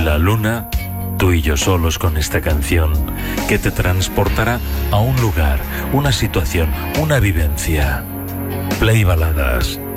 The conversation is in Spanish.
La luna, tú y yo solos con esta canción que te transportará a un lugar, una situación, una vivencia. Play Baladas.